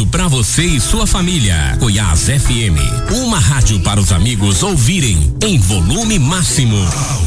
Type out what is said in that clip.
rádio para você e sua família. Goiás FM, uma rádio para os amigos ouvirem em volume máximo.